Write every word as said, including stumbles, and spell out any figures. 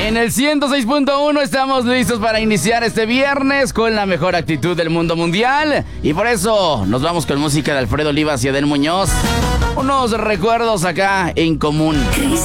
En el ciento seis punto uno estamos listos para iniciar este viernes con la mejor actitud del mundo mundial. Y por eso nos vamos con música de Alfredo Olivas y Adel Muñoz. Unos recuerdos acá en común.